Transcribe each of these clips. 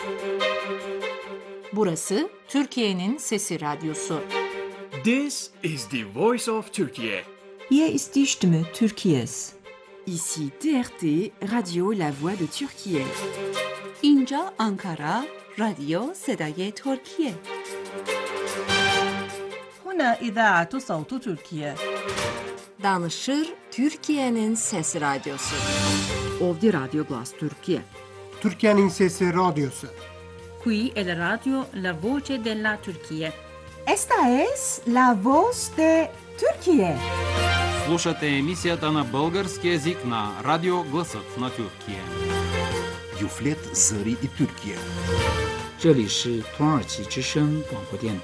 Burası Türkiye'nin Sesi Radyosu. This is the voice of Turkey. Hier ist die Stimme Türkiye's. Ici TRT, Radio La Voix de Türkiye. اینجا آنکارا، رادیو صدای ترکیه. هنا إذاعة صوت تركيا. Danışır Türkiye'nin Sesi Radyosu. Ovdje Radio Glas Türkiye. Türkiye'nin Sesi Radyosu. Qui è la radio La Voce della Turchia. Esta es la voz de Turquía. Слушате емисията на български език на Радио Гласът на Türkiye. Юфлет Зари и Türkiye. 这里是土耳其之声广播电台。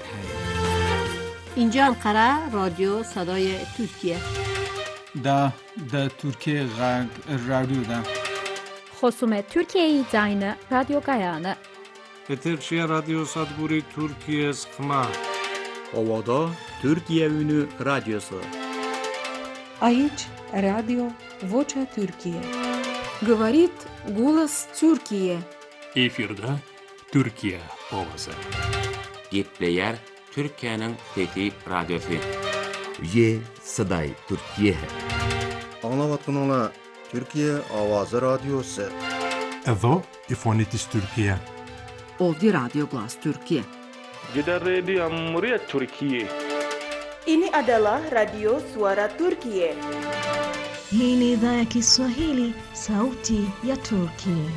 اینجا انقره رادیو صدای ترکیه. دا ترکیه رادیو خصوم ترکیه زاین رادیو گایانه. Eterşehir Radyo Sadburi Türkiye Sıkma. Ovada Türkiye Ünü Radyosu. Aici Radio Vocea Türkiye. Говорит голос Türkiye. Efirde Türkiye Ovası. Gitleyer Türkiye'nin Fethi Radyosu. Ye Saday Türkiye. Anlavatınla Türkiye Avazı Radyosu. Evo İfonitis Türkiye. Ovdje Radio Glas Türkiye. Gidan Radio Muryat Türkiye. Ini adalah Radio Suara Turkiye. Hii ni idhaa ya Kiswahili, Sauti ya Turkiye.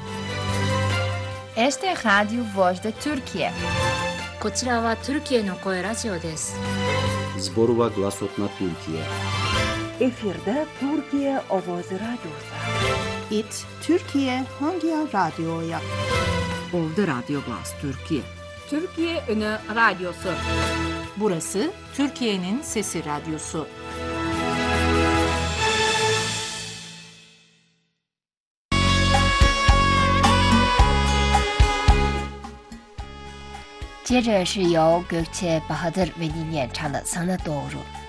Este es Radio Voz de Turkiye. こちらはトルキエの声ラジオです。 Zborova Glasot na Türkiye. Efirde Türkiye Avazı Radyosu. It Türkiye Hangi Radyo'ya? Ovdje Radio Glas Türkiye. Türkiye Ünü Radyosu. Burası Türkiye'nin Sesi Radyosu. 接着是由Gökçe Bahadır Veli 演唱的《Sana Doğru》。